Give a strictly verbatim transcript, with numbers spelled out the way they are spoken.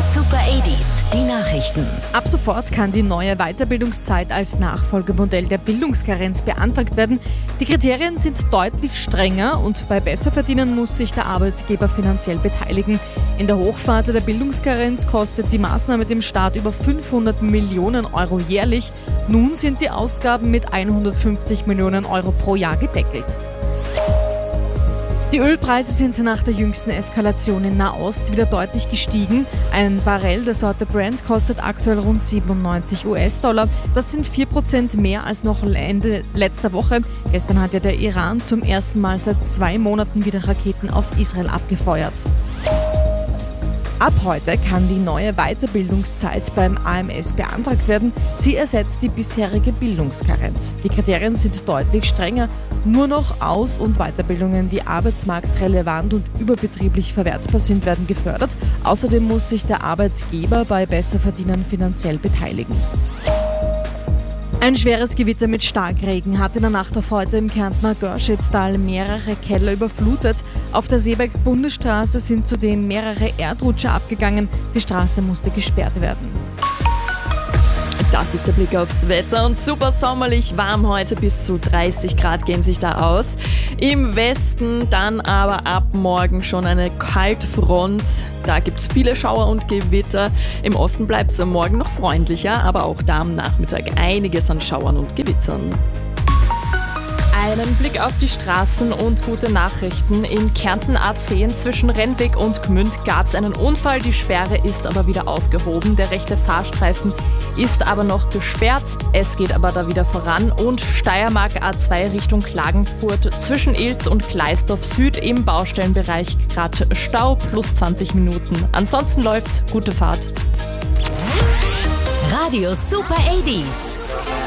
Super achtziger, die Nachrichten. Ab sofort kann die neue Weiterbildungszeit als Nachfolgemodell der Bildungskarenz beantragt werden. Die Kriterien sind deutlich strenger und bei Besserverdienen muss sich der Arbeitgeber finanziell beteiligen. In der Hochphase der Bildungskarenz kostet die Maßnahme dem Staat über fünfhundert Millionen Euro jährlich. Nun sind die Ausgaben mit hundertfünfzig Millionen Euro pro Jahr gedeckelt. Die Ölpreise sind nach der jüngsten Eskalation in Nahost wieder deutlich gestiegen. Ein Barrel der Sorte Brent kostet aktuell rund siebenundneunzig US-Dollar. Das sind vier Prozent mehr als noch Ende letzter Woche. Gestern hat ja der Iran zum ersten Mal seit zwei Monaten wieder Raketen auf Israel abgefeuert. Ab heute kann die neue Weiterbildungszeit beim A M S beantragt werden. Sie ersetzt die bisherige Bildungskarenz. Die Kriterien sind deutlich strenger. Nur noch Aus- und Weiterbildungen, die arbeitsmarktrelevant und überbetrieblich verwertbar sind, werden gefördert. Außerdem muss sich der Arbeitgeber bei Besserverdienern finanziell beteiligen. Ein schweres Gewitter mit Starkregen hat in der Nacht auf heute im Kärntner Görschetstal mehrere Keller überflutet. Auf der Seeberg-Bundesstraße sind zudem mehrere Erdrutsche abgegangen. Die Straße musste gesperrt werden. Das ist der Blick aufs Wetter und super sommerlich warm heute, bis zu dreißig Grad gehen sich da aus. Im Westen dann aber ab morgen schon eine Kaltfront. Da gibt es viele Schauer und Gewitter. Im Osten bleibt es am Morgen noch freundlicher, aber auch da am Nachmittag einiges an Schauern und Gewittern. Einen Blick auf die Straßen und gute Nachrichten. In Kärnten A zehn zwischen Rennweg und Gmünd gab es einen Unfall. Die Sperre ist aber wieder aufgehoben. Der rechte Fahrstreifen ist aber noch gesperrt. Es geht aber da wieder voran. Und Steiermark A zwei Richtung Klagenfurt zwischen Ilz und Gleisdorf Süd im Baustellenbereich gerade Stau plus zwanzig Minuten. Ansonsten läuft's. Gute Fahrt. Radio Super achtziger.